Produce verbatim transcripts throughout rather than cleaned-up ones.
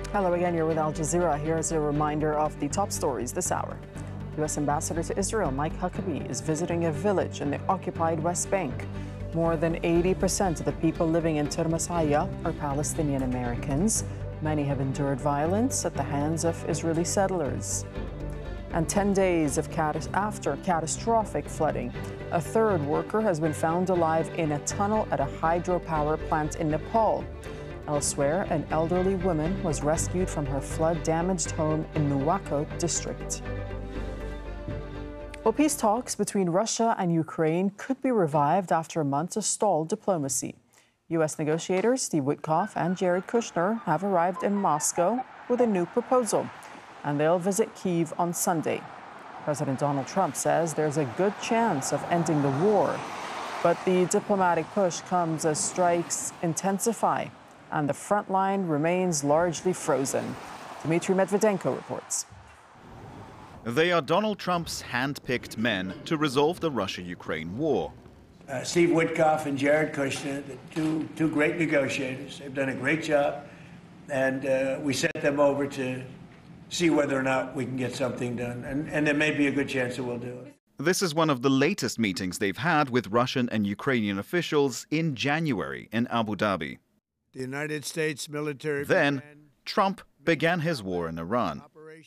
Hello again, you're with Al Jazeera. Here's a reminder of the top stories this hour. U S Ambassador to Israel Mike Huckabee is visiting a village in the occupied West Bank. More than eighty percent of the people living in Tirmasaya are Palestinian Americans. Many have endured violence at the hands of Israeli settlers. And ten days of cat- after catastrophic flooding, a third worker has been found alive in a tunnel at a hydropower plant in Nepal. Elsewhere, an elderly woman was rescued from her flood-damaged home in Nuwako district. Well, peace talks between Russia and Ukraine could be revived after months of stalled diplomacy. U S negotiators Steve Witkoff and Jared Kushner have arrived in Moscow with a new proposal, and they'll visit Kyiv on Sunday. President Donald Trump says there's a good chance of ending the war, but the diplomatic push comes as strikes intensify and the front line remains largely frozen. Dmitry Medvedenko reports. They are Donald Trump's hand-picked men to resolve the Russia-Ukraine war. Uh, Steve Witkoff and Jared Kushner, the two, two great negotiators. They've done a great job, and uh, we sent them over to see whether or not we can get something done, and, and there may be a good chance that we'll do it. This is one of the latest meetings they've had with Russian and Ukrainian officials in January in Abu Dhabi. The United States military... Then, Trump began his war in Iran.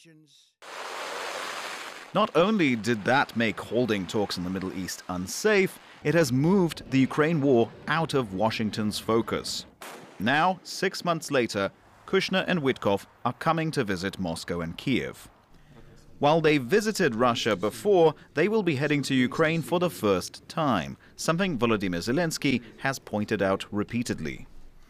Not only did that make holding talks in the Middle East unsafe, it has moved the Ukraine war out of Washington's focus. Now, six months later, Kushner and Witkoff are coming to visit Moscow and Kyiv. While they visited Russia before, they will be heading to Ukraine for the first time, something Volodymyr Zelensky has pointed out repeatedly.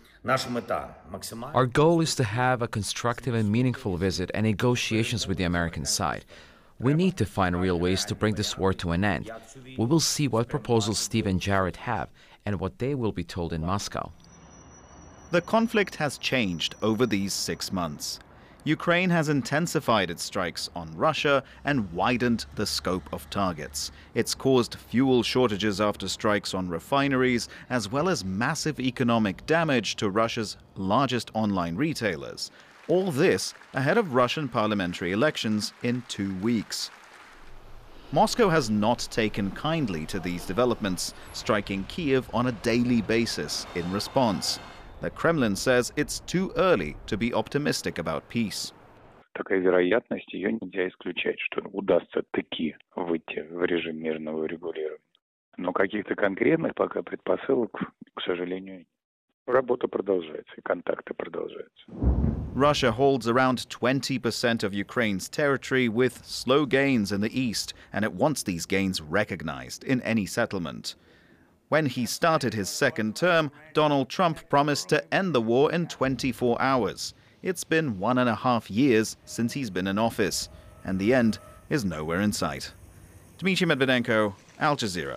Our goal is to have a constructive and meaningful visit and negotiations with the American side. We need to find real ways to bring this war to an end. We will see what proposals Steve and Jared have and what they will be told in Moscow. The conflict has changed over these six months. Ukraine has intensified its strikes on Russia and widened the scope of targets. It's caused fuel shortages after strikes on refineries, as well as massive economic damage to Russia's largest online retailers. All this ahead of Russian parliamentary elections in two weeks. Moscow has not taken kindly to these developments, striking Kyiv on a daily basis in response. The Kremlin says it's too early to be optimistic about peace. Такая вероятность, ее нельзя исключать, что удастся таки выйти в режим мирного регулирования. Но каких-то конкретных пока предпосылок, к сожалению, нет. Работа продолжается, и контакты продолжаются. Russia holds around twenty percent of Ukraine's territory with slow gains in the east, and it wants these gains recognized in any settlement. When he started his second term, Donald Trump promised to end the war in twenty-four hours. It's been one and a half years since he's been in office, and the end is nowhere in sight. Dmitry Medvedenko, Al Jazeera.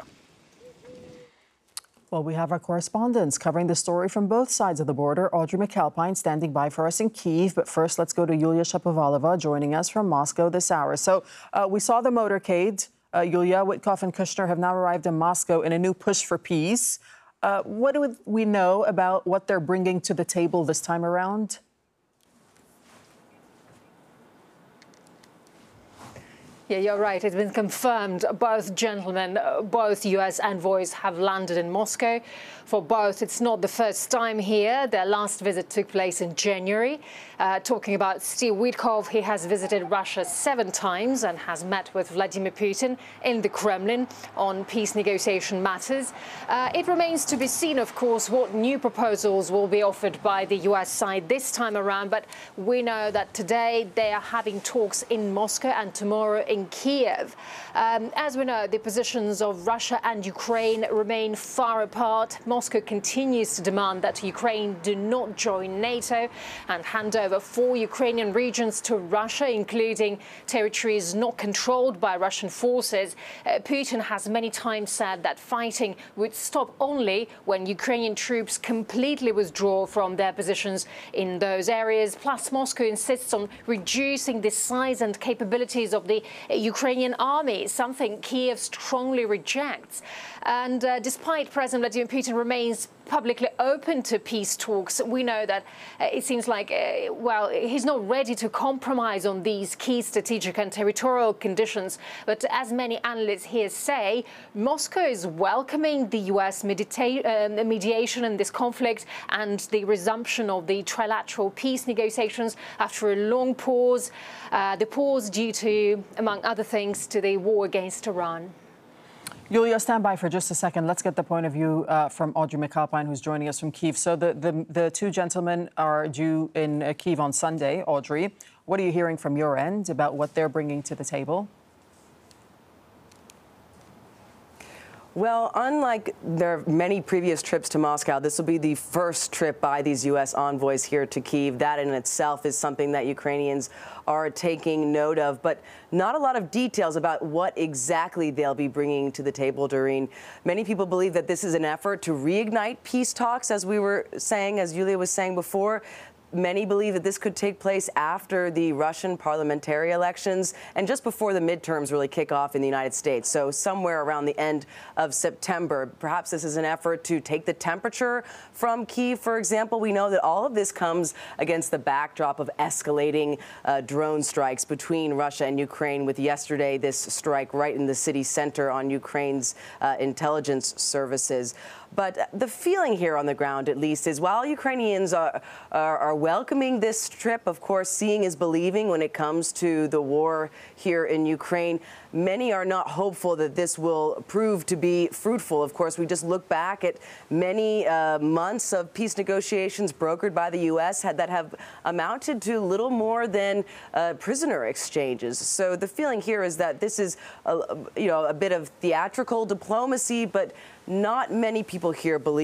Well, we have our correspondents covering the story from both sides of the border. Audrey McAlpine standing by for us in Kyiv. But first, let's go to Yulia Shapovalova joining us from Moscow this hour. So uh, we saw the motorcade. Uh, Yulia, Witkoff and Kushner have now arrived in Moscow in a new push for peace. Uh, what do we know about what they're bringing to the table this time around? Yeah, you're right. It's been confirmed. Both gentlemen, both U S envoys have landed in Moscow. For both, it's not the first time here. Their last visit took place in January. Uh, talking about Steve Witkoff, he has visited Russia seven times and has met with Vladimir Putin in the Kremlin on peace negotiation matters. Uh, it remains to be seen, of course, what new proposals will be offered by the U S side this time around. But we know that today they are having talks in Moscow and tomorrow in Kyiv. Um, as we know, the positions of Russia and Ukraine remain far apart. Moscow continues to demand that Ukraine do not join NATO and hand over four Ukrainian regions to Russia, including territories not controlled by Russian forces. Uh, Putin has many times said that fighting would stop only when Ukrainian troops completely withdraw from their positions in those areas. Plus, Moscow insists on reducing the size and capabilities of the Ukrainian army, something Kyiv strongly rejects. And uh, despite President Vladimir Putin remains publicly open to peace talks. We know that uh, it seems like, uh, well, he's not ready to compromise on these key strategic and territorial conditions. But as many analysts here say, Moscow is welcoming the U S medita- uh, mediation in this conflict and the resumption of the trilateral peace negotiations after a long pause. Uh, the pause due to, among other things, to the war against Iran. Yulia, stand by for just a second. Let's get the point of view uh, from Audrey McAlpine, who's joining us from Kyiv. So the, the, the two gentlemen are due in uh, Kyiv on Sunday. Audrey, what are you hearing from your end about what they're bringing to the table? Well, unlike their many previous trips to Moscow, this will be the first trip by these U S envoys here to Kyiv. That in itself is something that Ukrainians are taking note of, but not a lot of details about what exactly they'll be bringing to the table, Doreen. Many people believe that this is an effort to reignite peace talks, as we were saying, as Yulia was saying before. Many believe that this could take place after the Russian parliamentary elections and just before the midterms really kick off in the United States. So somewhere around the end of September. Perhaps this is an effort to take the temperature from Kyiv, for example. We know that all of this comes against the backdrop of escalating uh, drone strikes between Russia and Ukraine, with yesterday this strike right in the city center on Ukraine's uh, intelligence services. But the feeling here on the ground, at least, is while Ukrainians are, are, are welcoming this trip, of course, seeing is believing when it comes to the war here in Ukraine, many are not hopeful that this will prove to be fruitful. Of course, we just look back at many uh, months of peace negotiations brokered by the U S had, that have amounted to little more than uh, prisoner exchanges. So the feeling here is that this is, a, you know, a bit of theatrical diplomacy, but not many people here believe